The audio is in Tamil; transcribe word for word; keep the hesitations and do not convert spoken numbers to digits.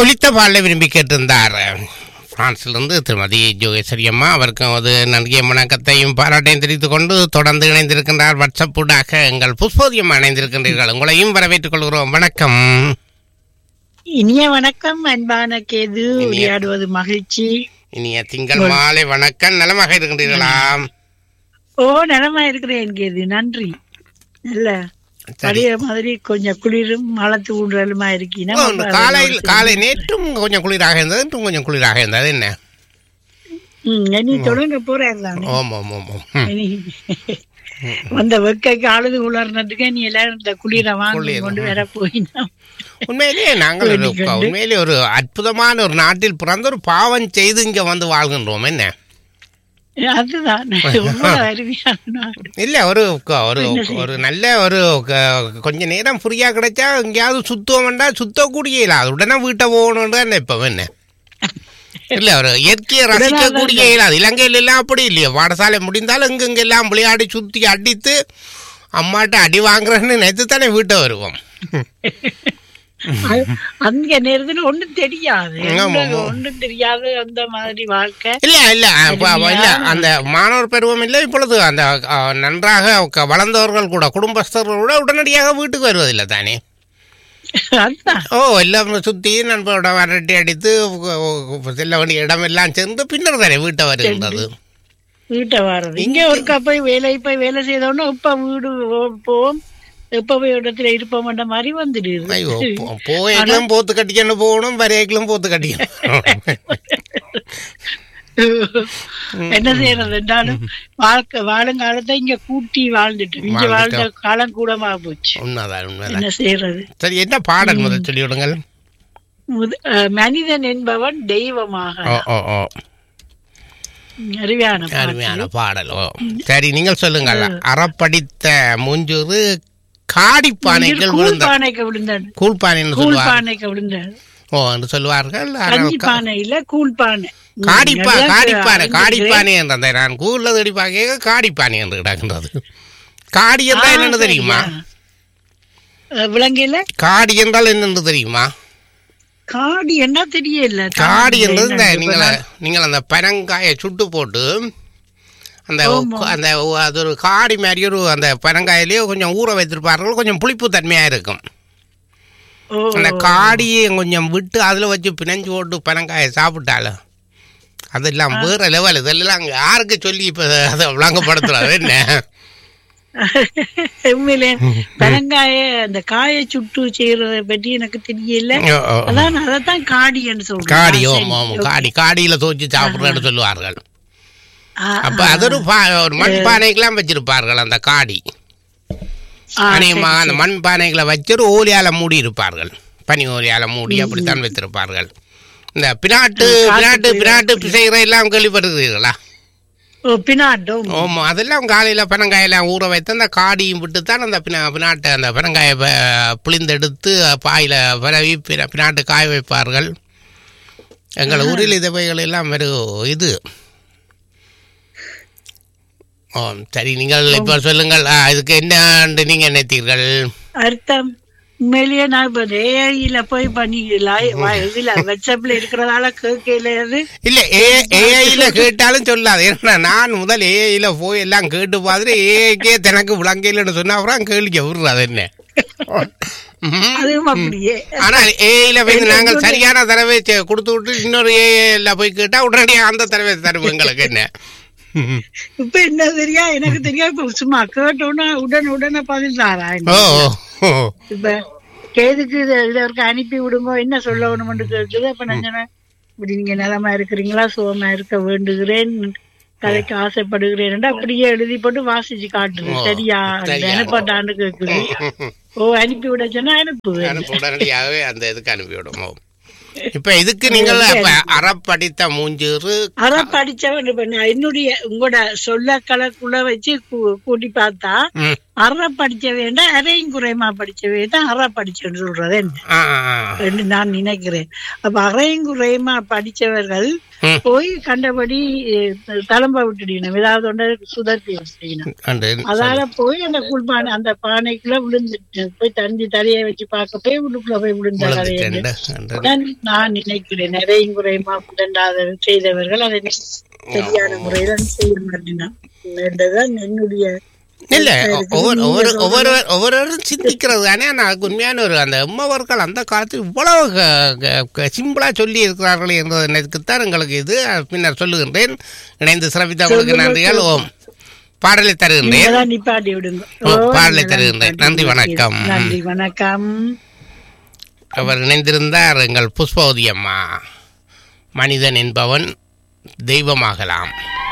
ஒலித்த பாடலை விரும்பி கேட்டிருந்தார் பிரான்சிலிருந்து திருமதி ஜோகேஸ்வரி அம்மா. அவருக்கும் அது நன்றிய வணக்கத்தையும் பாராட்டையும் தெரிவித்துக் கொண்டு தொடர்ந்து இணைந்திருக்கின்றார். வாட்ஸ்அப்பூடாக எங்கள் புஷ்போதியம் இணைந்திருக்கின்றீர்கள். உங்களையும் வரவேற்றுக் கொள்கிறோம். வணக்கம். இனிய வணக்கம் அன்பான கேது. விளையாடுவது மகிழ்ச்சி. இனிய திங்கள் மாலை வணக்கம். நலமாக இருக்கின்றீர்களா? ஓ, நலமா இருக்கிறேன் கேது. நன்றி. இல்ல அதே மாதிரி கொஞ்சம் குளிரும் மழை தூண்டலுமா இருக்கீங்க. காலையில் காலை நேற்றும் கொஞ்சம் குளிராக இருந்தது, இன்றும் கொஞ்சம் குளிராக இருந்தது. என்ன நீ தொடங்க போறேன் அந்த வெக்கைக்கு அழுது உலர்னதுக்கு நீ எல்லாரும் இந்த குளிரை வாங்கி கொண்டு வர போயினா. உண்மையிலேயே நாங்கள் உண்மையிலேயே ஒரு அற்புதமான ஒரு நாட்டில் பிறந்த ஒரு பாவம் செய்து இங்க வந்து வாழ்கின்றோம். என்ன இல்ல ஒரு ஒரு ஒரு நல்ல ஒரு கொஞ்ச நேரம் ஃப்ரீயா கிடைச்சா எங்கேயாவது சுத்தம் வேண்டா சுத்தக்கூடிய இல்ல அது உடனே வீட்டை போகணும்னு நினைப்போம். என்ன இல்ல ஒரு இயற்கையை ரசிக்கக்கூடிய இல்லாது இலங்கையில எல்லாம் அப்படி இல்லையா? பாடசாலை முடிந்தாலும் எங்கெங்க எல்லாம் விளையாடி சுத்தி அடித்து அம்மாட்ட அடி வாங்குறேன்னு நினைத்து தானே வீட்டை வருவோம். அந்த நேரத்துல ஒண்ணும் தெரியாது ஒண்ணும் தெரியாது அந்த மாதிரி வாழ்க்கை இல்ல இல்ல இல்ல அந்த மாணவர் பருவம் இல்லை. இப்பொழுது அந்த நன்றாக வளர்ந்தவர்கள் கூட குடும்பஸ்தர்கள் கூட உடனடியாக வீட்டுக்கு வருவதில்லை தானே. ஓ எல்லாம் சுத்தி நண்பரோட வரட்டி அடித்து செல்ல வேண்டிய இடம் எல்லாம் சேர்ந்து பின்னர் தானே வீட்டை வருகின்றது. வீட்டை வர்றது இங்க ஒருக்கா போய் வேலை போய் வேலை செய்தோன்னா இப்ப வீடு போவோம் எப்பவே இடத்துல இருப்போம் மாதிரி வந்துடுது. போயங்களும் போத்து கட்டிக்கணும் போகணும், வரையங்களும் போத்து கட்டிக்கணும். என்ன செய்யறது என்றாலும் வாழ்க்கை வாழும் காலத்தை இங்க கூட்டி வாழ்ந்துட்டு இங்க வாழ்ந்த காலம் கூடமா போச்சு. உண்மைதான் உண்மைதான். என்ன செய்யறது? சரி, என்ன பாடல் முதல் சொல்லி விடுங்கள். மனிதன் என்பவன் தெய்வமாக. அருமையான அருமையான பாடல். ஓ சரி, நீங்கள் சொல்லுங்கள். அறப்படித்த மூஞ்சூறு காடிப்பானைகள் விழுந்தார். கூழ்பானை ஓ என்று சொல்வார்கள். காடிப்பா காடிப்பானை காடிப்பானை என்ற நான் கூழ்ல தேடி பார்க்க காடிப்பானை என்று கிடக்கின்றது. காடி என்றால் என்னன்னு தெரியுமா? விலங்கில காடி என்றால் என்னன்னு தெரியுமா? காடி என்ன தெரியல. காடி என்றது நீங்கள் நீங்கள் அந்த பனங்காயை சுட்டு போட்டு அந்த அந்த அது ஒரு காடி மாதிரி ஒரு அந்த பனங்காயிலேயே கொஞ்சம் ஊற வைத்திருப்பார்கள். கொஞ்சம் புளிப்பு தன்மையாக இருக்கும். அந்த காடியை கொஞ்சம் விட்டு அதில் வச்சு பிணைஞ்சு போட்டு பனங்காயை சாப்பிட்டாலும் அதெல்லாம் வேற லெவல். இதெல்லாம் யாருக்கு சொல்லி இப்போ அதை விளங்கப்படுத்துறாரு? என்ன உண்மையிலே பனங்காய அந்த காயை சுட்டு செய்யறத பற்றி எனக்கு தெரியல. அதான் அதைத்தான் காடி என்று சொல்றேன். காடியோ காடி காடியில தோச்சு சாப்பிடுறேன்னு சொல்லுவார்கள். அப்ப அது ஒரு ஒரு மண் பானைக்கெல்லாம் வச்சிருப்பார்கள். அந்த காடி அநேகமாக அந்த மண் பானைகளை வச்சு ஒரு ஓலியால மூடி இருப்பார்கள். பனி ஓலியால மூடி அப்படித்தான் வைத்திருப்பார்கள். இந்த பினாட்டு பினாட்டு பினாட்டு பிசைகிற எல்லாம் கேள்விப்படுகிறீர்களா? ஆமா, அதெல்லாம் காலையில பனங்காயெல்லாம் ஊற வைத்து அந்த காடியும் விட்டுத்தான் அந்த பினா பினாட்டை அந்த பனங்காயை புளிந்தெடுத்து பாயில பரவி பினாட்டு காய வைப்பார்கள். எங்கள் ஊரில் இதவைகள் எல்லாம் வெறும் இது. ஓ சரி, நீங்கள் இப்ப சொல்லுங்கள். இதுக்கு என்ன நீங்க நினைத்தீர்கள்? அர்த்தம் உண்மையிலேயே நான் இப்ப ஏஐல போய் பண்ணிக்கலாம். இதுல வாட்ஸ்அப்ல இருக்கிறதால கேட்கல. இல்ல ஏஐல கேட்டாலும் சொல்லாது. ஏன்னா நான் முதல் ஏஐல போய் எல்லாம் கேட்டு பார்த்துட்டு ஏஐக்கே தனக்கு விளங்கலன்னு சொன்னா அப்புறம் கேள்விக்க விடுறது என்ன. ஆனா ஏஐல போய் நாங்கள் சரியான தரவை கொடுத்து விட்டு இன்னொரு ஏஐல போய் கேட்டா உடனடியாக அந்த தரவை தருவோம் எங்களுக்கு. என்ன இப்ப என்ன தெரியா எனக்கு தெரியா இப்ப சும்மா கேட்டோன்னா உடனே உடனே பதில் தாரா. இப்ப கேதுக்கு இதற்கு அனுப்பி விடுங்க என்ன சொல்லணும்னு கேட்குது. அப்ப நான் சொன்னேன், இப்படி நீங்க நலமா இருக்கிறீங்களா, சுகமா இருக்க வேண்டுகிறேன், கதைக்கு ஆசைப்படுகிறேன் அப்படியே எழுதி போட்டு வாசிச்சு காட்டுது. சரியா அனுப்பாட்டான்னு கேக்குது. ஓ அனுப்பி விட சொன்னா அனுப்புவேன். உடனடியாகவே அந்த இதுக்கு அனுப்பி விடுவோம். இப்ப இதுக்கு நீங்கள் அறப்படித்த மூஞ்சூறு அறப்படிச்சவன் என்னுடைய உங்களோட சொல்ல கலக்குள்ள வச்சு கூட்டி பார்த்தா அற படிச்ச வேண்டாம் அரையும் குறைமா படிச்ச வேண்டாம் அற படிச்சுன்னு சொல்றது என்ன நான் நினைக்கிறேன். அப்ப அரையும் குறைமா படிச்சவர்கள் போய் கண்டபடி தளம்ப விட்டுடணும், ஏதாவது ஒன்று சுதர்த்தி வச்சுடணும். அதால போய் அந்த குள்பானை அந்த பானைக்குள்ள விழுந்துட்டு போய் தண்ணி தலையை வச்சு பார்க்க போய் உள்ளுக்குள்ள போய் விழுந்த கதையை நான் நினைக்கிறேன். நிறைய குறையுமா குதண்டாத செய்தவர்கள் அதை சரியான முறையில செய்ய மாட்டேன் என்றுதான் என்னுடைய இல்ல. ஒவ்வொரு ஒவ்வொரு ஒவ்வொரு ஒவ்வொருவரும் சிந்திக்கிறது தானே. நான் உண்மையான ஒரு அந்த அம்மாவர்கள் அந்த காலத்தில் இவ்வளவு சிம்பிளா சொல்லி இருக்கிறார்கள் என்பதற்குத்தான் எங்களுக்கு இது பின்னர் சொல்லுகின்றேன். இணைந்து சிறப்பித்த உங்களுக்கு நன்றிகள். ஓம் பாடலை தருகின்றேன். பாடலை தருகின்றேன். நன்றி வணக்கம். நன்றி வணக்கம். அவர் இணைந்திருந்தார் எங்கள் புஷ்பவதி அம்மா. மனிதன் என்பவன் தெய்வமாகலாம்.